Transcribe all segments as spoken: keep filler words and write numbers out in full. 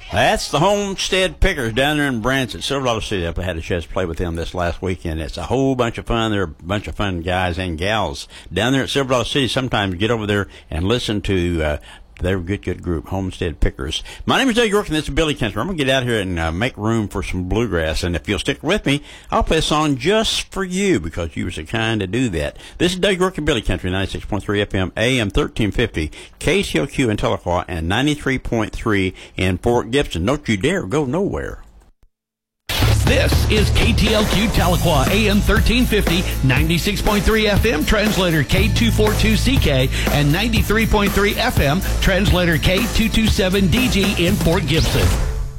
That's the Homestead Pickers down there in Branson, Silver Dollar City. I had a chance to play with them this last weekend. It's a whole bunch of fun. They're a bunch of fun guys and gals down there at Silver Dollar City. Sometimes get over there and listen to uh, their good, good group, Homestead Pickers. My name is Doug York, and this is Billy Country. I'm going to get out here and uh, make room for some bluegrass. And if you'll stick with me, I'll play a song just for you because you were so kind to do that. This is Doug York and Billy Country, ninety-six point three F M, A M thirteen fifty, K C L Q in Tahlequah, and ninety-three point three in Fort Gibson. Don't you dare go nowhere. This is K T L Q Tahlequah, A M thirteen fifty, ninety-six point three F M, translator K two forty-two C K, and ninety-three point three F M, translator K two twenty-seven D G in Fort Gibson.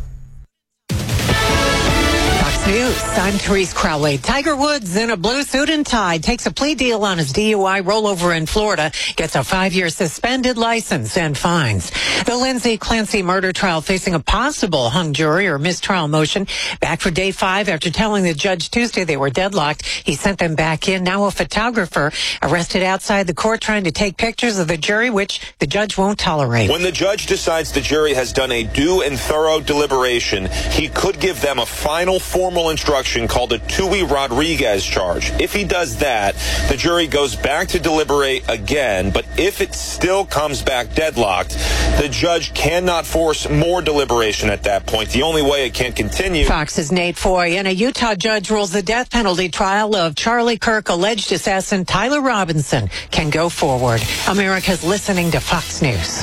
News. I'm Therese Crowley. Tiger Woods in a blue suit and tie takes a plea deal on his D U I rollover in Florida, gets a five-year suspended license and fines. The Lindsay Clancy murder trial facing a possible hung jury or mistrial motion back for day five after telling the judge Tuesday they were deadlocked. He sent them back in. Now a photographer arrested outside the court trying to take pictures of the jury, which the judge won't tolerate. When the judge decides the jury has done a due and thorough deliberation, he could give them a final formal instruction called a Tui Rodriguez charge. If he does that, the jury goes back to deliberate again, but if it still comes back deadlocked, the judge cannot force more deliberation at that point. The only way it can continue. Fox's Nate Foy and a Utah judge rules the death penalty trial of Charlie Kirk alleged assassin Tyler Robinson can go forward. America's listening to Fox News.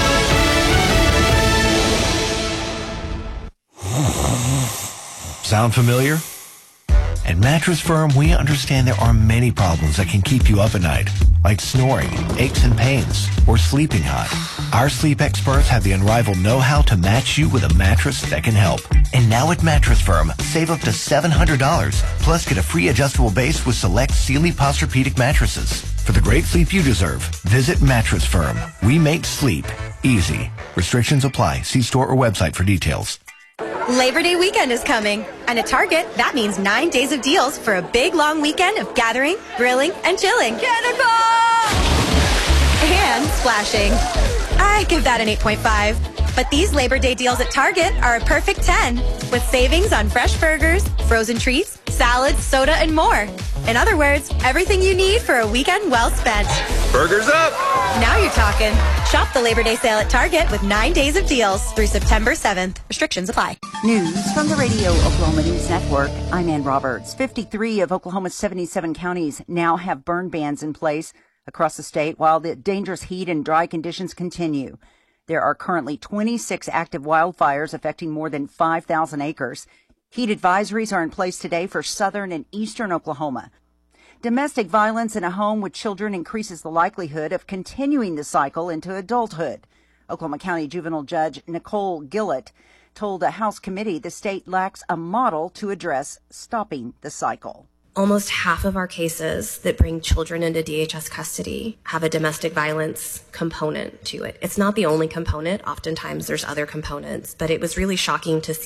Sound familiar? At Mattress Firm, we understand there are many problems that can keep you up at night, like snoring, aches and pains, or sleeping hot. Our sleep experts have the unrivaled know-how to match you with a mattress that can help. And now at Mattress Firm, save up to seven hundred dollars, plus get a free adjustable base with select Sealy Posturepedic mattresses. For the great sleep you deserve, visit Mattress Firm. We make sleep easy. Restrictions apply. See store or website for details. Labor Day weekend is coming, and at Target, that means nine days of deals for a big, long weekend of gathering, grilling, and chilling. Cannonball! And splashing. I give that an eight point five. But these Labor Day deals at Target are a perfect ten, with savings on fresh burgers, frozen treats, salads, soda, and more. In other words, everything you need for a weekend well spent. Burgers up! Now you're talking. Shop the Labor Day sale at Target with nine days of deals through September seventh. Restrictions apply. News from the Radio Oklahoma News Network. I'm Ann Roberts. fifty-three of Oklahoma's seventy-seven counties now have burn bans in place across the state while the dangerous heat and dry conditions continue. There are currently twenty-six active wildfires affecting more than five thousand acres. Heat advisories are in place today for southern and eastern Oklahoma. Domestic violence in a home with children increases the likelihood of continuing the cycle into adulthood. Oklahoma County Juvenile Judge Nicole Gillett told a House committee the state lacks a model to address stopping the cycle. Almost half of our cases that bring children into D H S custody have a domestic violence component to it. It's not the only component. Oftentimes there's other components, but it was really shocking to see